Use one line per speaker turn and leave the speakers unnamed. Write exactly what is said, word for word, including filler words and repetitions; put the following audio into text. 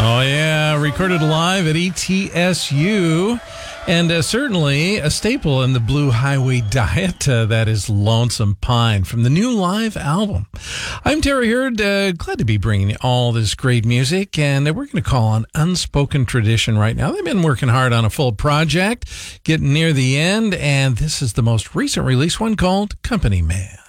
Oh, yeah. Recorded live at E T S U. And uh, certainly a staple in the Blue Highway diet. Uh, that is Lonesome Pine from the new live album. I'm Terry Hurd. Uh, glad to be bringing you all this great music. And we're going to call on Unspoken Tradition right now. They've been working hard on a full project, getting near the end. And this is the most recent release, one called Company Man.